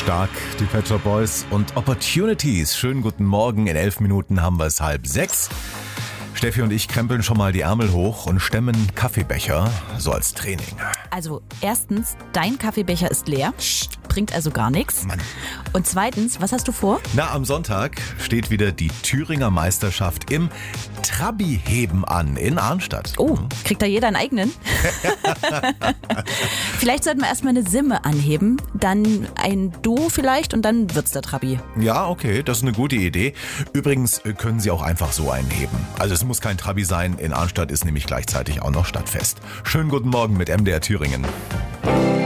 Stark, die Pet Shop Boys und Opportunities. Schönen guten Morgen, in 11 Minuten haben wir es 5:30. Steffi und ich krempeln schon mal die Ärmel hoch und stemmen Kaffeebecher, so als Training. Also erstens, dein Kaffeebecher ist leer, bringt also gar nichts. Mann. Und zweitens, was hast du vor? Na, am Sonntag steht wieder die Thüringer Meisterschaft im Trabi-Heben an in Arnstadt. Oh, kriegt da jeder einen eigenen? Vielleicht sollten wir erstmal eine Simme anheben, dann ein Duo vielleicht und dann wird's der Trabi. Ja, okay, das ist eine gute Idee. Übrigens können Sie auch einfach so einen heben. Also es muss kein Trabi sein, in Arnstadt ist nämlich gleichzeitig auch noch Stadtfest. Schönen guten Morgen mit MDR Thüringen.